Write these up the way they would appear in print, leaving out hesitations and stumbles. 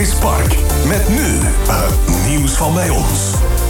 is Park. Met nu het nieuws van bij ons.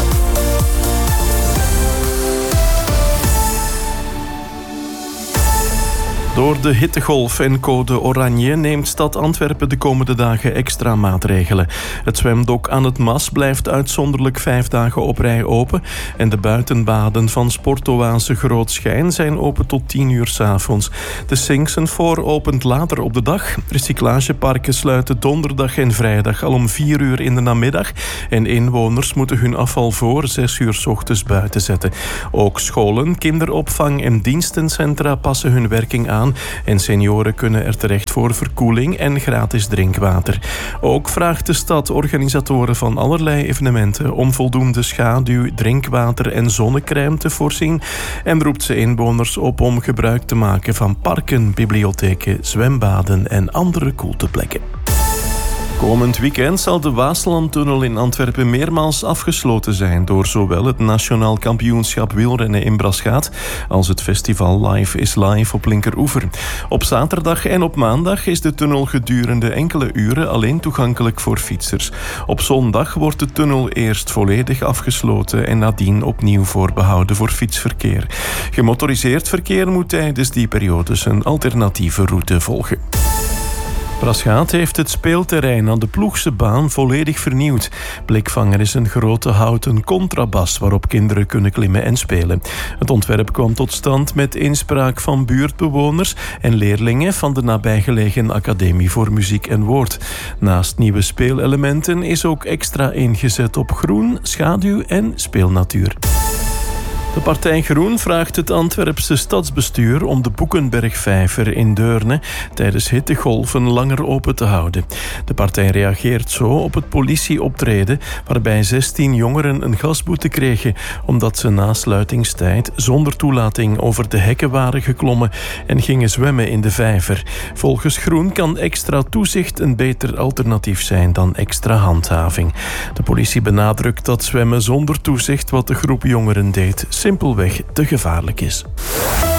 Door de hittegolf en code oranje neemt stad Antwerpen de komende dagen extra maatregelen. Het zwemdok aan het Mas blijft uitzonderlijk 5 dagen op rij open. En de buitenbaden van Sportoase Groot Schijn zijn open tot 10 uur 's avonds. De Sinksenfoor opent later op de dag. Recyclageparken sluiten donderdag en vrijdag al om 4 uur in de namiddag. En inwoners moeten hun afval voor 6 uur 's ochtends buiten zetten. Ook scholen, kinderopvang en dienstencentra passen hun werking aan. En senioren kunnen er terecht voor verkoeling en gratis drinkwater. Ook vraagt de stad organisatoren van allerlei evenementen om voldoende schaduw, drinkwater en zonnecrème te voorzien. En roept ze inwoners op om gebruik te maken van parken, bibliotheken, zwembaden en andere koelteplekken. Komend weekend zal de Waaslandtunnel in Antwerpen meermaals afgesloten zijn door zowel het Nationaal Kampioenschap Wielrennen in Braschaat als het festival Live is Live op Linkeroever. Op zaterdag en op maandag is de tunnel gedurende enkele uren alleen toegankelijk voor fietsers. Op zondag wordt de tunnel eerst volledig afgesloten en nadien opnieuw voorbehouden voor fietsverkeer. Gemotoriseerd verkeer moet tijdens die periodes een alternatieve route volgen. Braschaat heeft het speelterrein aan de Ploegse baan volledig vernieuwd. Blikvanger is een grote houten contrabas waarop kinderen kunnen klimmen en spelen. Het ontwerp kwam tot stand met inspraak van buurtbewoners en leerlingen van de nabijgelegen Academie voor Muziek en Woord. Naast nieuwe speelelementen is ook extra ingezet op groen, schaduw en speelnatuur. De partij Groen vraagt het Antwerpse stadsbestuur om de Boekenbergvijver in Deurne tijdens hittegolven langer open te houden. De partij reageert zo op het politieoptreden waarbij 16 jongeren een gasboete kregen omdat ze na sluitingstijd zonder toelating over de hekken waren geklommen en gingen zwemmen in de vijver. Volgens Groen kan extra toezicht een beter alternatief zijn dan extra handhaving. De politie benadrukt dat zwemmen zonder toezicht wat de groep jongeren deed simpelweg te gevaarlijk is.